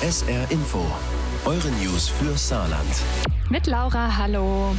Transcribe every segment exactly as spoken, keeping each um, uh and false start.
S R Info, eure News für Saarland. Mit Laura, hallo.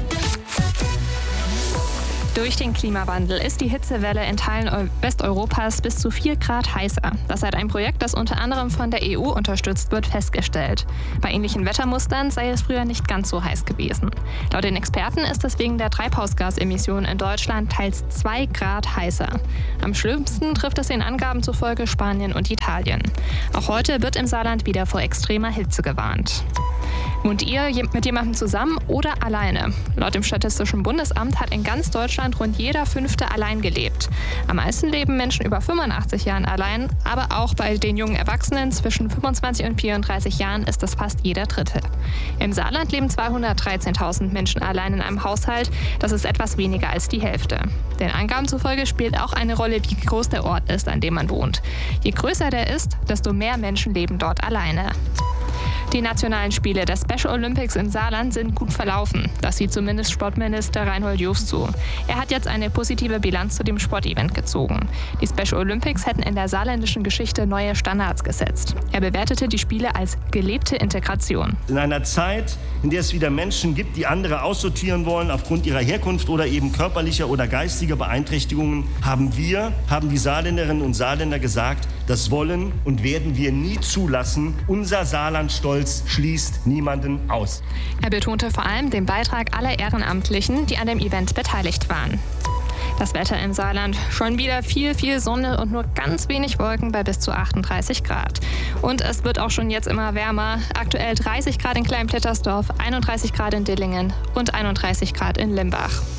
Durch den Klimawandel ist die Hitzewelle in Teilen Westeuropas bis zu vier Grad heißer. Das hat ein Projekt, das unter anderem von der E U unterstützt wird, festgestellt. Bei ähnlichen Wettermustern sei es früher nicht ganz so heiß gewesen. Laut den Experten ist es wegen der Treibhausgasemissionen in Deutschland teils zwei Grad heißer. Am schlimmsten trifft es den Angaben zufolge Spanien und Italien. Auch heute wird im Saarland wieder vor extremer Hitze gewarnt. Wohnt ihr mit jemandem zusammen oder alleine? Laut dem Statistischen Bundesamt hat in ganz Deutschland rund jeder Fünfte allein gelebt. Am meisten leben Menschen über fünfundachtzig Jahren allein, aber auch bei den jungen Erwachsenen zwischen fünfundzwanzig und vierunddreißig Jahren ist es fast jeder Dritte. Im Saarland leben zweihundertdreizehntausend Menschen allein in einem Haushalt. Das ist etwas weniger als die Hälfte. Den Angaben zufolge spielt auch eine Rolle, wie groß der Ort ist, an dem man wohnt. Je größer der ist, desto mehr Menschen leben dort alleine. Die nationalen Spiele der Special Olympics im Saarland sind gut verlaufen. Das sieht zumindest Sportminister Reinhold Jost zu. Er hat jetzt eine positive Bilanz zu dem Sportevent gezogen. Die Special Olympics hätten in der saarländischen Geschichte neue Standards gesetzt. Er bewertete die Spiele als gelebte Integration. In einer Zeit, in der es wieder Menschen gibt, die andere aussortieren wollen aufgrund ihrer Herkunft oder eben körperlicher oder geistiger Beeinträchtigungen, haben wir, haben die Saarländerinnen und Saarländer gesagt, das wollen und werden wir nie zulassen. Unser Saarlandstolz schließt niemanden aus. Er betonte vor allem den Beitrag aller Ehrenamtlichen, die an dem Event beteiligt waren. Das Wetter im Saarland: schon wieder viel, viel Sonne und nur ganz wenig Wolken bei bis zu achtunddreißig Grad. Und es wird auch schon jetzt immer wärmer. Aktuell dreißig Grad in Klein-Plittersdorf, einunddreißig Grad in Dillingen und einunddreißig Grad in Limbach.